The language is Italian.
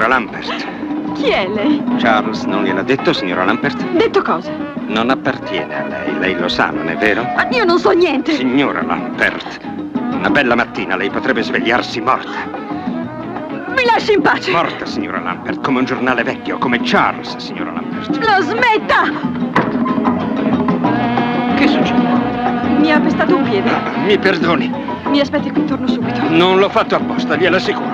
signora Lambert. Chi è lei? Charles non gliel'ha detto, signora Lambert? Detto cosa? Non appartiene a lei, lei lo sa, non è vero? Ma io non so niente. Signora Lambert, una bella mattina lei potrebbe svegliarsi morta. Mi lasci in pace. Morta, signora Lambert, come un giornale vecchio, come Charles, signora Lambert. Lo smetta! Che succede? Mi ha pestato un piede. Mi perdoni. Mi aspetti qui, torno subito. Non l'ho fatto apposta, glielo assicuro.